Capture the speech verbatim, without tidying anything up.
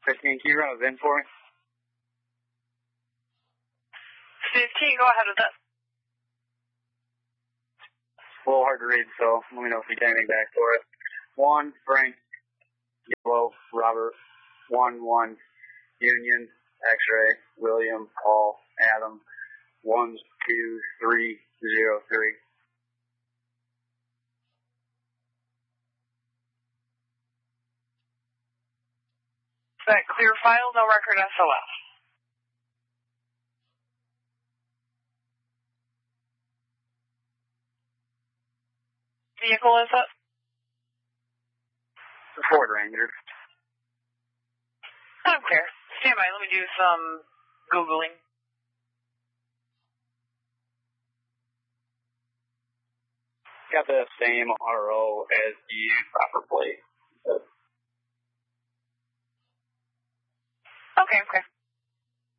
fifteen, can you run a V I N for me? fifteen, go ahead with that. It's a little hard to read, so let me know if you get anything back for it. One, Frank, Yellow, Robert, one, one, Union, X-ray, William, Paul, Adam, one, two, three, zero, three. That clear file, no record S O S. Vehicle is it? The Ford Ranger. I don't care. Stand by, let me do some Googling. Got the same R O as the proper plate. Okay, okay.